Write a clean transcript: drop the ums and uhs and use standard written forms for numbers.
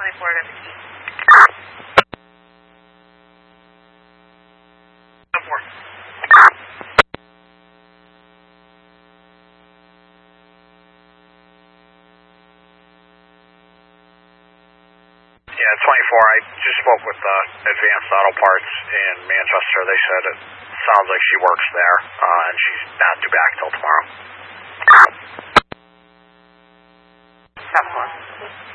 24 to the key. Yeah, 24. I just spoke with Advanced Auto Parts in Manchester. They said it sounds like she works there, and she's not due back till tomorrow. Stop 4.